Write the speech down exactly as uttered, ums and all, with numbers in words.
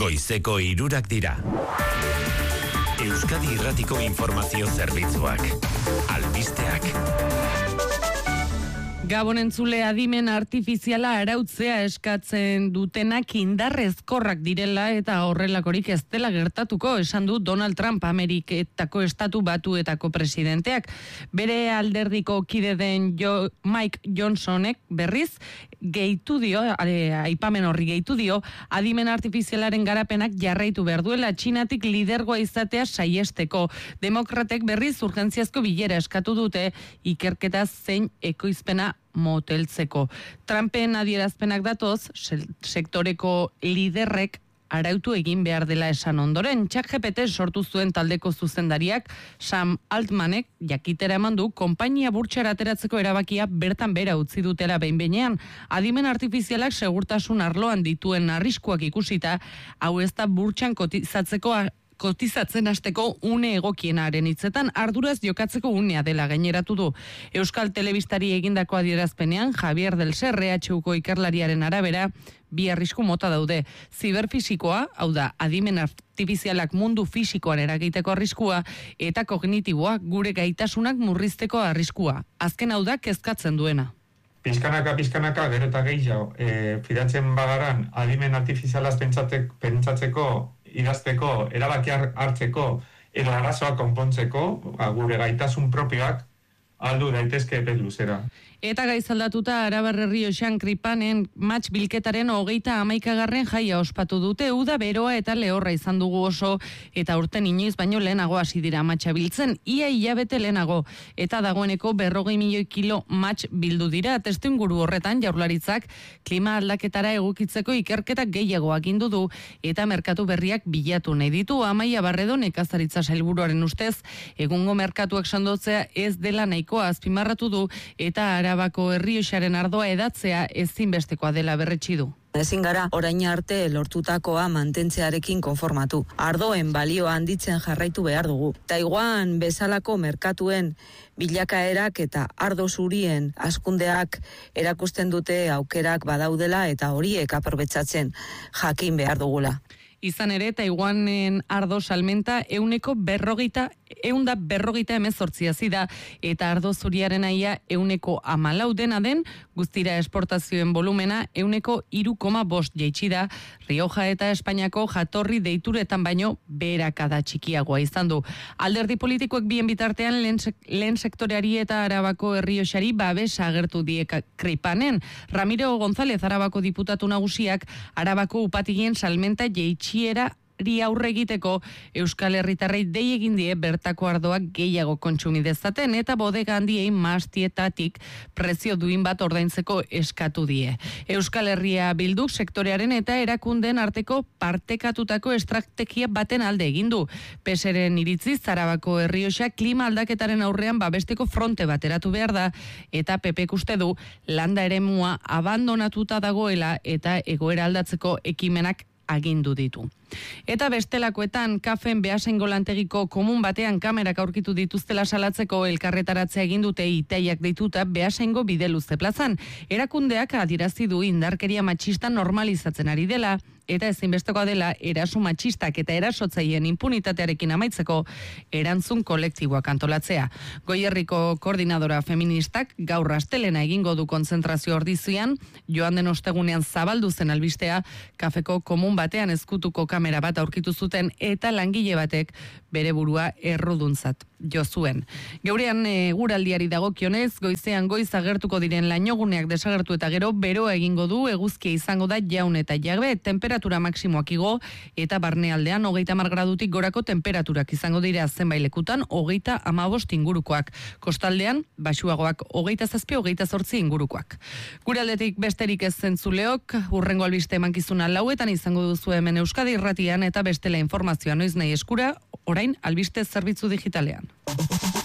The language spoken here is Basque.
Goizeko hirurak dira. Euskadi Irratiko Informazio Zerbitzuak. Albisteak. Gabon entzule, adimen artifiziala arautzea eskatzen dutenak indarrezkorrak direla eta horrelakorik ez dela gertatuko, esan du Donald Trump, Ameriketako estatu batuetako presidenteak. Bere alderdiko kide den jo, Mike Johnsonek berriz gehitu dio, e, aipamen horri gehitu dio, adimen artifizialaren garapenak jarraitu behar duela, Txinatik lidergoa izatea saiesteko. Demokratek berriz urgentziazko bilera eskatu dute ikerketa zein ekoizpena moteltzeko. Trumpen adierazpenak datoz, sektoreko liderrek arautu egin behar dela esan ondoren. ChatGPT sortu zuen taldeko zuzendariak Sam Altmanek jakitera eman du konpainia burtsara ateratzeko erabakia bertan bera utzi dutela behin-behinean. Adimen artifizialak segurtasun arloan dituen arriskuak ikusita, hau ez da burtsan kotizatzeko kotizatzen hasteko une egokienaren hitzetan arduraz jokatzeko unea dela gaineratu du. Euskal Telebistari egindako adierazpenean Javier del Ser, E H Uko ikerlariaren arabera, bi arrisku mota daude. Ziberfisikoa, hau da, adimen artifizialak mundu fisikoan eragiteko arriskua, eta kognitiboa, gure gaitasunak murrizteko arriskua. Azken hau da, kezkatzen duena. Pizkanaka, pizkanaka, gero eta gehiago, e, fidatzen bagaran, adimen artifizialaz pentsatzeko, idazteko, erabaki hartzeko, edo arazoak konpontzeko, gure gaitasun propioak, aldu daitezke epe luzera. Eta gaizaldatuta Arabar Errioxan Kripanen match bilketaren hogeita hamaikagarren jaia ospatu dute, uda beroa eta lehorra izan dugu oso, eta urten inoiz baino lehenago hasi dira matcha biltzen, ia hilabete lehenago, eta dagoeneko berrogei milioi kilo match bildu dira. Testuinguru horretan Jaurlaritzak klima aldaketara egokitzeko ikerketak gehiago agindu du, eta merkatu berriak bilatu nahi ditu. Amaia Barredo nekazaritza sailburuaren ustez, egungo merkatuak sandotzea ez dela nahikoa azpimarratu du, eta Arabako Errioxaren ardoa edatzea ezinbestekoa dela berretsi du. Ezin gara orain arte lortutakoa mantentzearekin konformatu. Ardoen balioa handitzen jarraitu behar dugu. Taiwan bezalako merkatuen bilakaerak eta ardo zurien hazkundeak erakusten dute aukerak badaudela eta horiek aprobetxatzen jakin behar dugula. Izan ere, Taiwanen ardo salmenta euneko berrogeita, eunda berrogeita emezortzia zida, eta ardo zuriaren aia euneko amalau dena den, guztira esportazioen volumena euneko iru koma bost jaitsi da, Rioja eta Espainiako jatorri deituretan baino beherakada txikiagoa izan du. Alderdi politikoek bien bitartean lehen, lehen sektoreari eta Arabako Errioxari babes agertu dieka Kripanen. Ramiro González, Arabako diputatu nagusiak, Arabako upatigien salmenta jaitsi ri aurre egiteko Euskal Herritarrei dei egin die bertako ardoak gehiago kontsumi dezaten eta bodega handiei mastietatik prezio duin bat ordaintzeko eskatu die. Euskal Herria Bilduk sektorearen eta erakunden arteko partekatutako estrategia baten alde egin du. Peseren iritziz Arabako Errioxa klima aldaketaren aurrean babesteko fronte bateratu behar da eta P Pek uste du landa eremua abandonatuta dagoela eta egoera aldatzeko ekimenak agindu ditu. Eta bestelakoetan, Kafen Beasaingo lantegiko komun batean kamerak aurkitu dituztela salatzeko elkarretaratzea egin dute Itaiak deituta Beasaingo Bideluze plazan. Erakundeak adierazi du indarkeria matxista normalizatzen ari dela, eta ezinbestekoa dela eraso matxistak eta erasotzaien impunitatearekin amaitzeko erantzun kolektiboak antolatzea. Goierriko koordinadora feministak gaur astelena egingo du kontzentrazio ordizian, joan den ostegunean zabaldu zen albistea, Kafeko komun batean ezkutuko kamera bat aurkitu zuten eta langile batek bere burua erruduntzat jo zuen. Geurean e, guraldiari dagokionez, goizean goiz agertuko diren lainoguneak desagertu eta gero beroa egingo du, eguzkia izango da jaun eta jabe, temperatura maksimoak igo eta barnealdean hogeita hamar gradutik gorako temperaturak izango dira zenbait lekutan hogeita hamabost ingurukoak. Kostaldean baxuagoak hogeita zazpi, hogeita zortzi ingurukoak. Guraldetik besterik ez zentzuleok, hurrengo albiste emankizuna lauetan izango duzu hemen Euskadi Irratian eta bestela informazioa noiz nahi eskura, orain albiste zerbitzu digitalean.